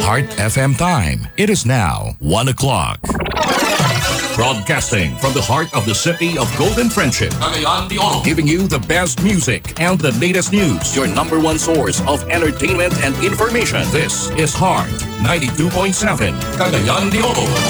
Heart FM time. It is now 1 o'clock. Broadcasting from the heart of the city of Golden Friendship, Cagayan de Oro, giving you the best music and the latest news. Your number one source of entertainment and information. This is Heart 92.7, Cagayan de Oro.